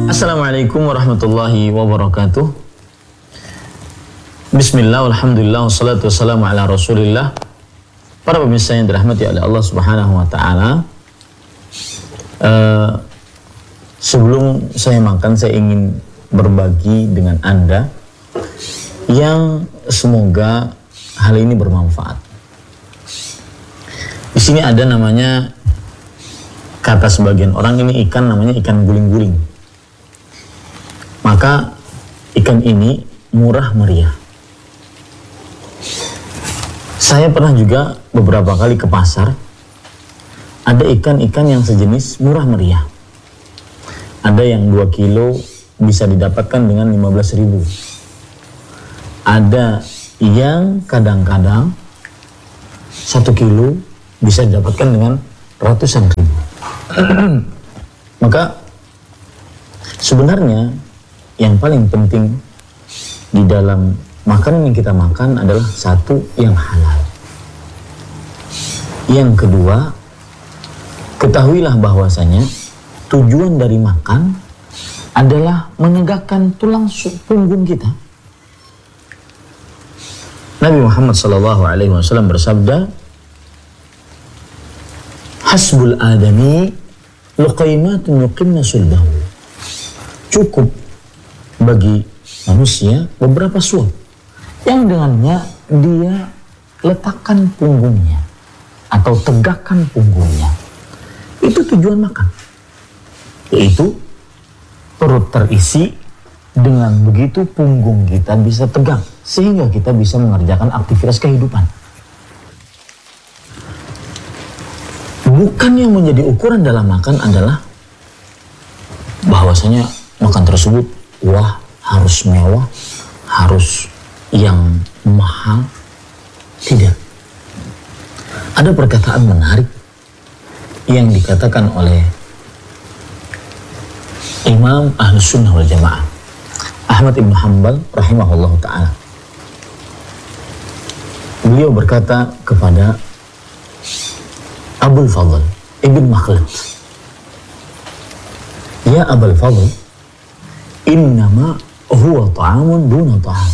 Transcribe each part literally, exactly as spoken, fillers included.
Assalamualaikum warahmatullahi wabarakatuh. Bismillah, alhamdulillah, wassalatu wassalamu ala rasulillah. Para pemirsa yang dirahmati oleh Allah subhanahu wa ta'ala, uh, sebelum saya makan, saya ingin berbagi dengan Anda yang semoga hal ini bermanfaat. Di sini ada namanya, kata sebagian orang, ini ikan namanya ikan guling-guling. Maka ikan ini murah meriah. Saya pernah juga beberapa kali ke pasar, ada ikan-ikan yang sejenis murah meriah. Ada yang dua kilo bisa didapatkan dengan lima belas ribu. Ada yang kadang-kadang satu kilo bisa didapatkan dengan ratusan ribu. Maka sebenarnya yang paling penting di dalam makanan yang kita makan adalah satu, yang halal. Yang kedua, ketahuilah bahwasanya tujuan dari makan adalah menegakkan tulang punggung kita. Nabi Muhammad sallallahu alaihi wasallam bersabda, hasbul adami luqaimatun yuqimna sulbahu. Cukup bagi manusia beberapa suap yang dengannya dia letakkan punggungnya atau tegakkan punggungnya. Itu tujuan makan, yaitu perut terisi, dengan begitu punggung kita bisa tegak sehingga kita bisa mengerjakan aktivitas kehidupan. Bukan yang menjadi ukuran dalam makan adalah bahwasanya makan tersebut wah harus mewah, harus yang mahal. Tidak. Ada perkataan menarik yang dikatakan oleh Imam Ahlus Sunnah wal Jamaah Ahmad ibn Hanbal rahimahullah ta'ala. Beliau berkata kepada Abul Fadl Ibn Makhlad, ya Abul Fadl, innama huwa ta'amun duna ta'am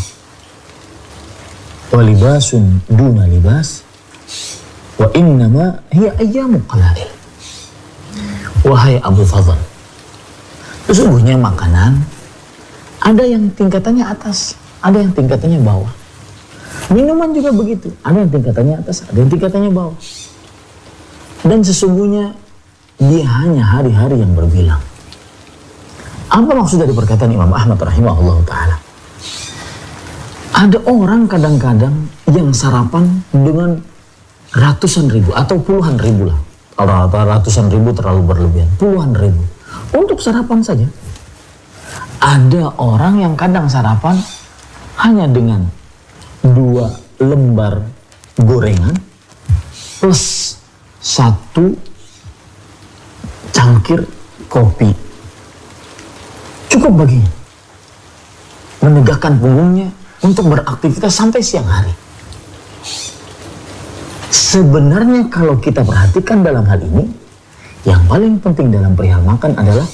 wa libasun duna libas wa innama hiya ayyamu qalail. Wahai Abu Fadl, sesungguhnya makanan ada yang tingkatannya atas, ada yang tingkatannya bawah. Minuman juga begitu, ada yang tingkatannya atas, ada yang tingkatannya bawah. Dan sesungguhnya dia hanya hari-hari yang berbilang. Apa maksud dari perkataan Imam Ahmad rahimahullah ta'ala? Ada orang kadang-kadang yang sarapan dengan ratusan ribu atau puluhan ribu lah. Kalau ratusan ribu terlalu berlebihan, puluhan ribu untuk sarapan saja. Ada orang yang kadang sarapan hanya dengan dua lembar gorengan plus satu cangkir kopi. Cukup baginya menegakkan punggungnya untuk beraktivitas sampai siang hari. Sebenarnya kalau kita perhatikan dalam hal ini, yang paling penting dalam perihal makan adalah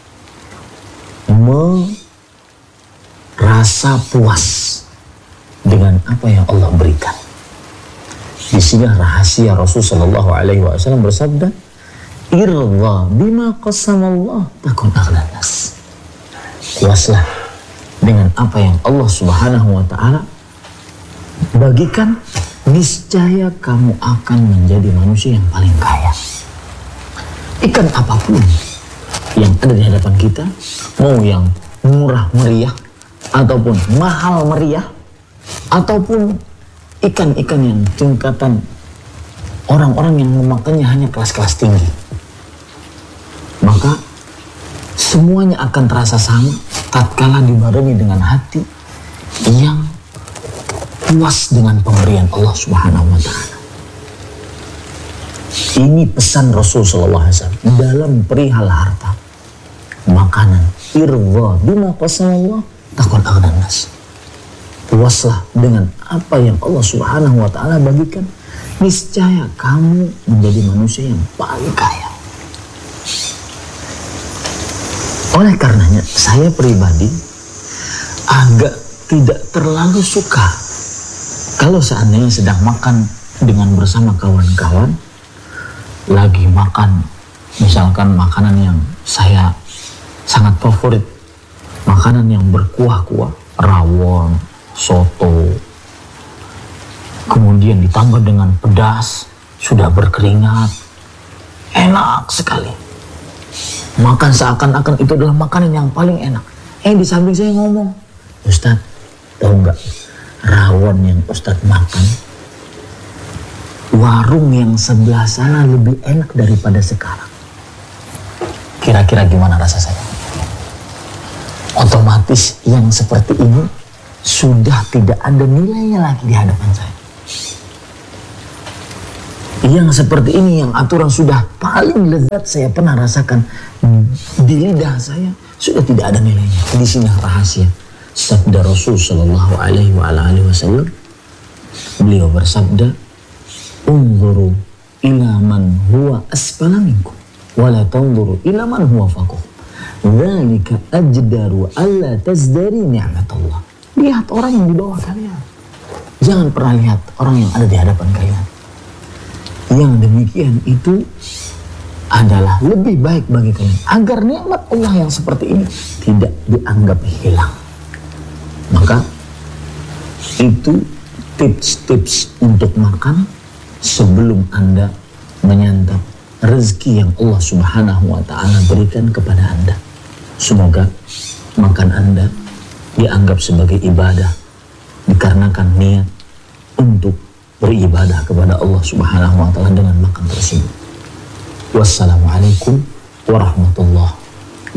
merasa puas dengan apa yang Allah berikan. Di sini rahasia Rasul sallallahu alaihi wasallam bersabda, irza bima qasamallah takun aghnan nas. Puaslah dengan apa yang Allah subhanahu wa ta'ala bagikan, niscaya kamu akan menjadi manusia yang paling kaya. Ikan apapun yang ada di hadapan kita, mau yang murah meriah ataupun mahal meriah, ataupun ikan-ikan yang tingkatan orang-orang yang memakannya hanya kelas-kelas tinggi, maka semuanya akan terasa sama tatkala dibarengi dengan hati yang puas dengan pemberian Allah Subhanahu wa ta'ala. Ini pesan Rasul sallallahu alaihi wasallam dalam perihal harta, makanan. Irza bima qasamallah takun aghnan nas. Puaslah dengan apa yang Allah Subhanahu wa ta'ala bagikan, niscaya kamu menjadi manusia yang paling kaya. Oleh karenanya saya pribadi agak tidak terlalu suka kalau seandainya sedang makan dengan bersama kawan-kawan, lagi makan misalkan makanan yang saya sangat favorit, makanan yang berkuah-kuah, rawon, soto, kemudian ditambah dengan pedas, sudah berkeringat, enak sekali. Makan seakan-akan itu adalah makanan yang paling enak. Eh di samping saya ngomong, Ustadz, tahu nggak rawon yang Ustadz makan, warung yang sebelah sana lebih enak daripada sekarang. Kira-kira gimana rasa saya? Otomatis yang seperti ini sudah tidak ada nilainya lagi di hadapan saya. Yang seperti ini, yang aturan sudah paling lezat saya pernah rasakan di lidah saya, sudah tidak ada nilainya. Di sini rahasia sabda Rasul Shallallahu Alaihi Wasallam. Beliau bersabda, "Unzuru ila man huwa asfala minkum, wala tanzuru ila man huwa fawqakum. Dzalika ajdaru alla tazdari ni'matallah." Lihat orang yang di bawah kalian. Jangan pernah lihat orang yang ada di hadapan kalian. Yang demikian itu adalah lebih baik bagi kalian, agar nikmat Allah yang seperti ini tidak dianggap hilang. Maka itu tips-tips untuk makan sebelum Anda menyantap rezeki yang Allah Subhanahu wa Ta'ala berikan kepada Anda. Semoga makan Anda dianggap sebagai ibadah, dikarenakan niat untuk beribadah kepada Allah Subhanahu wa Ta'ala dengan makan tersebut. Wassalamualaikum warahmatullahi